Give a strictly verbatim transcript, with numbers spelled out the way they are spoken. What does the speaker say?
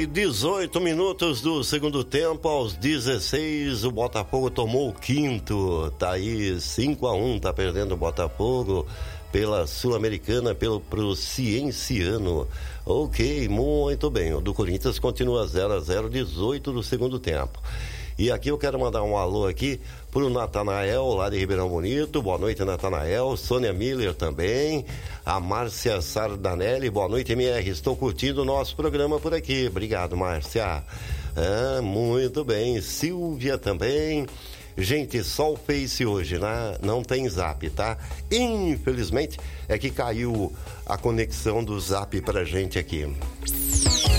e dezoito minutos do segundo tempo, aos dezesseis, o Botafogo tomou o quinto, tá aí cinco a um, tá perdendo o Botafogo pela Sul-Americana, pelo pro Cienciano. Ok, muito bem, o do Corinthians continua zero a zero, dezoito do segundo tempo. E aqui eu quero mandar um alô aqui pro Natanael, lá de Ribeirão Bonito. Boa noite, Natanael. Sônia Miller também. A Márcia Sardanelli. Boa noite, M R. Estou curtindo o nosso programa por aqui. Obrigado, Márcia. Ah, muito bem. Silvia também. Gente, só o Face hoje, né? Não tem Zap, tá? Infelizmente, é que caiu a conexão do Zap pra gente aqui.